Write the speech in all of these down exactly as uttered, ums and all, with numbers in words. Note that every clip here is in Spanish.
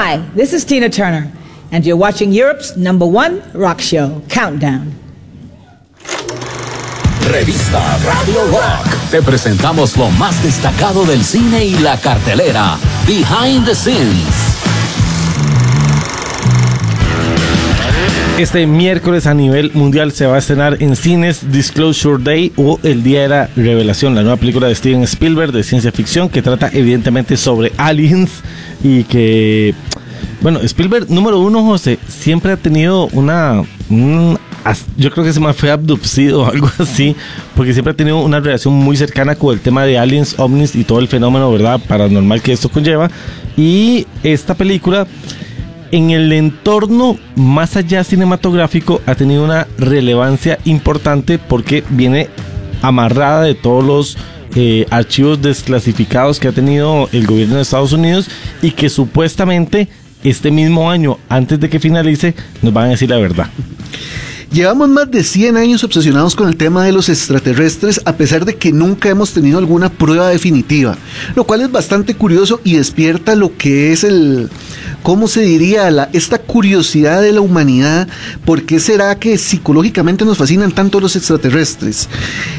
Hi, this is Tina Turner, and you're watching Europe's number one rock show, Countdown. Revista Radio Rock. Te presentamos lo más destacado del cine y la cartelera. Behind the Scenes. Este miércoles a nivel mundial se va a estrenar en cines Disclosure Day, o El Día de la Revelación, la nueva película de Steven Spielberg de ciencia ficción que trata evidentemente sobre aliens y que, bueno, Spielberg, número uno, José, siempre ha tenido una... Un, yo creo que se me fue abducido o algo así, porque siempre ha tenido una relación muy cercana con el tema de aliens, ovnis y todo el fenómeno, ¿verdad?, paranormal que esto conlleva. Y esta película, en el entorno más allá cinematográfico, ha tenido una relevancia importante porque viene amarrada de todos los eh, archivos desclasificados que ha tenido el gobierno de Estados Unidos, y que supuestamente este mismo año, antes de que finalice, nos van a decir la verdad. Llevamos más de cien años obsesionados con el tema de los extraterrestres, a pesar de que nunca hemos tenido alguna prueba definitiva, lo cual es bastante curioso y despierta lo que es el, ¿cómo se diría?, la, esta curiosidad de la humanidad. ¿Por qué será que psicológicamente nos fascinan tanto los extraterrestres?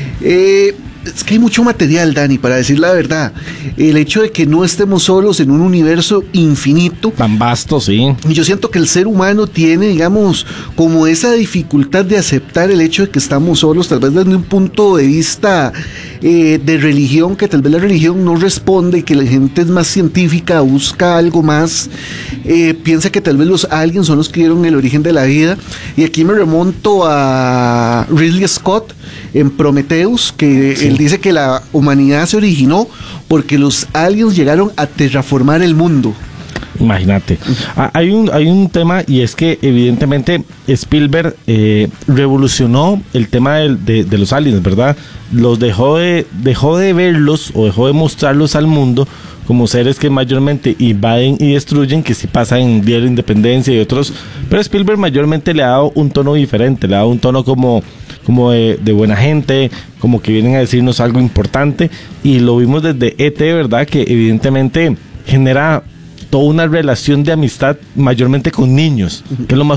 Eh... Es que hay mucho material, Dani, para decir la verdad. El hecho de que no estemos solos en un universo infinito, tan vasto, sí. Y yo siento que el ser humano tiene, digamos, como esa dificultad de aceptar el hecho de que estamos solos, tal vez desde un punto de vista eh, de religión, que tal vez la religión no responde, que la gente es más científica, busca algo más, eh, piensa que tal vez los aliens son los que dieron el origen de la vida. Y aquí me remonto a Ridley Scott en Prometheus, que sí. Él dice que la humanidad se originó porque los aliens llegaron a terraformar el mundo. Imagínate. Ah, hay un hay un tema, y es que evidentemente Spielberg eh, revolucionó el tema de, de, de los aliens, ¿verdad? Los dejó de dejó de verlos o dejó de mostrarlos al mundo como seres que mayormente invaden y destruyen, que sí pasa en Día de la Independencia y otros, pero Spielberg mayormente le ha dado un tono diferente, le ha dado un tono como como de, de buena gente, como que vienen a decirnos algo importante, y lo vimos desde E T, ¿verdad?, que evidentemente genera toda una relación de amistad mayormente con niños, que es lo más